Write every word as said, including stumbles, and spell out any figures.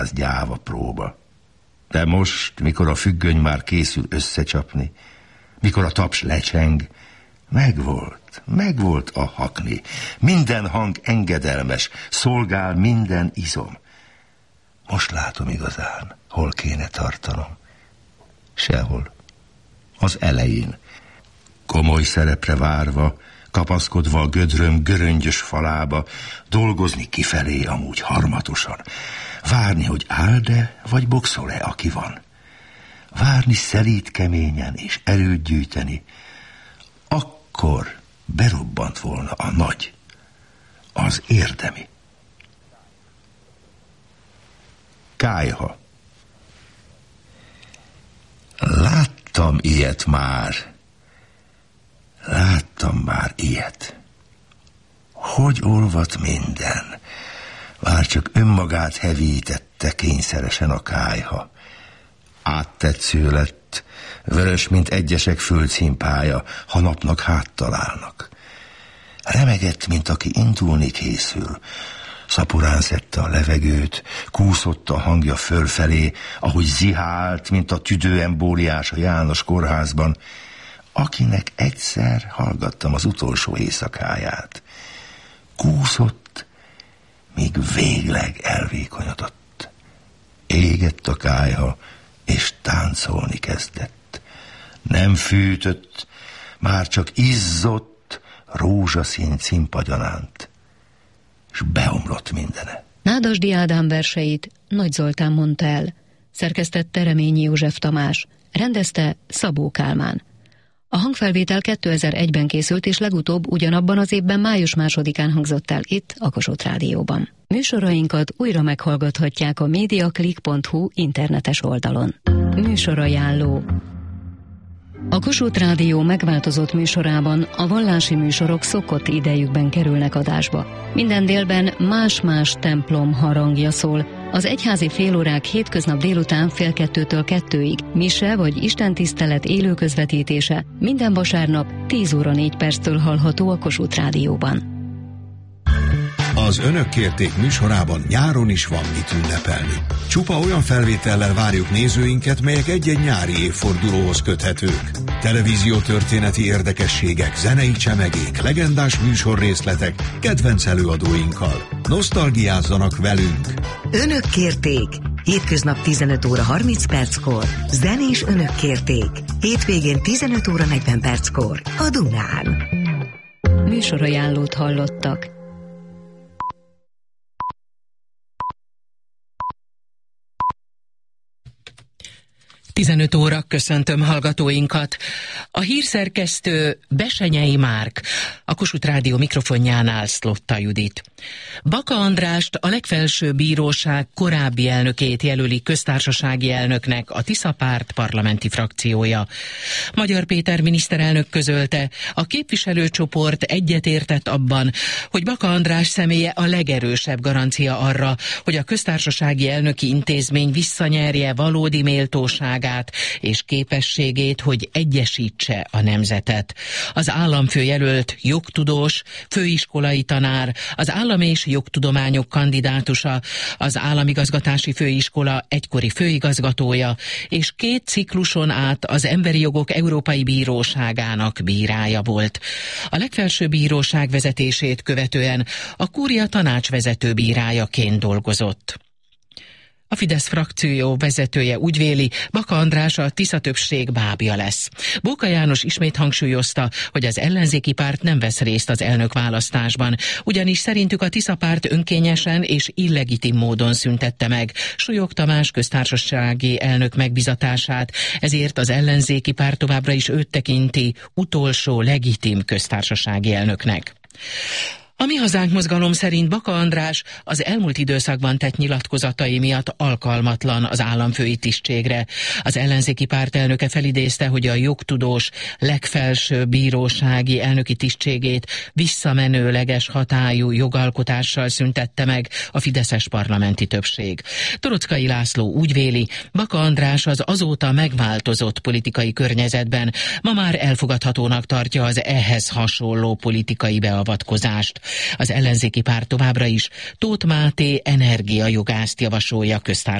az gyáva próba. De most, mikor a függöny már készül összecsapni, mikor a taps lecseng, megvolt, megvolt a hakni. Minden hang engedelmes, szolgál minden izom. Most látom igazán, hol kéne tartanom. Sehol. Az elején. Komoly szerepre várva, kapaszkodva a gödröm göröngyös falába, dolgozni kifelé amúgy harmatosan. Várni, hogy áll-e, vagy boxol-e, aki van. Várni szelíd keményen és erőt gyűjteni. Akkor berobbant volna a nagy, az érdemi. Kályha. Láttam ilyet már. Láttam már ilyet. Hogy olvadt minden. Már csak önmagát hevítette kényszeresen a kályha. Áttetsző lett, vörös, mint egyesek földszínpálya, ha napnak háttalálnak. Remegett, mint aki indulni készül. Szaporán szedte a levegőt, kúszott a hangja fölfelé, ahogy zihált, mint a tüdőembóliás a János kórházban, akinek egyszer hallgattam az utolsó éjszakáját. Kúszott, míg végleg elvékonyodott. Égett a kályha, és táncolni kezdett. Nem fűtött, már csak izzott, rózsaszín cimpagyanánt, és beomlott mindene. Nádasdy Ádám verseit Nagy Zoltán mondta el, szerkesztette Reményi József Tamás, rendezte Szabó Kálmán. A hangfelvétel kétezer-egyben készült, és legutóbb ugyanabban az évben május másodikán hangzott el itt, a Kossuth Rádióban. Műsorainkat újra meghallgathatják a mediaclick pont hu internetes oldalon. Műsorajánló. A Kossuth Rádió megváltozott műsorában a vallási műsorok szokott idejükben kerülnek adásba. Minden délben más-más templom harangja szól. Az egyházi félórák hétköznap délután fél kettőtől kettőig, mise vagy istentisztelet élő közvetítése minden vasárnap tíz óra négy perctől hallható a Kossuth Rádióban. Az Önök kérték műsorában nyáron is van mit ünnepelni. Csupa olyan felvétellel várjuk nézőinket, melyek egy-egy nyári évfordulóhoz köthetők. Televíziótörténeti érdekességek, zenei csemegék, legendás műsorrészletek, kedvenc előadóinkkal. Nosztalgiázzanak velünk! Önök kérték! Hétköznap tizenöt óra harminc perckor. Zenés Önök kérték! Hétvégén tizenöt óra negyven perckor. A Dunán. Műsorajánlót hallottak. tizenöt óra, köszöntöm hallgatóinkat. A hírszerkesztő Besenyei Márk, a Kossuth Rádió mikrofonjánál Szlotta Judit. Baka Andrást, a legfelsőbb bíróság korábbi elnökét jelöli köztársasági elnöknek a Tisza Párt parlamenti frakciója. Magyar Péter miniszterelnök közölte, a képviselőcsoport egyetértett abban, hogy Baka András személye a legerősebb garancia arra, hogy a köztársasági elnöki intézmény visszanyerje valódi méltóságát és képességét, hogy egyesítse a nemzetet. Az államfő jelölt jogtudós, főiskolai tanár, az állam és jogtudományok kandidátusa, az államigazgatási főiskola egykori főigazgatója, és két cikluson át az Emberi Jogok Európai Bíróságának bírája volt. A legfelsőbb bíróság vezetését követően a kúria tanácsvezető bírájaként dolgozott. A Fidesz frakció vezetője úgy véli, Baka András a Tisza többség bábja lesz. Bóka János ismét hangsúlyozta, hogy az ellenzéki párt nem vesz részt az elnökválasztásban, ugyanis szerintük a Tisza párt önkényesen és illegitim módon szüntette meg Súlyog Tamás köztársasági elnök megbizatását, ezért az ellenzéki párt továbbra is őt tekinti utolsó legitim köztársasági elnöknek. A Mi Hazánk mozgalom szerint Baka András az elmúlt időszakban tett nyilatkozatai miatt alkalmatlan az államfői tisztségre. Az ellenzéki párt elnöke felidézte, hogy a jogtudós legfelsőbb bírósági elnöki tisztségét visszamenőleges hatályú jogalkotással szüntette meg a fideszes parlamenti többség. Toroczkai László úgy véli, Baka András az azóta megváltozott politikai környezetben ma már elfogadhatónak tartja az ehhez hasonló politikai beavatkozást. Az ellenzéki párt továbbra is Tóth Máté energiajogászt javasolja köztársasági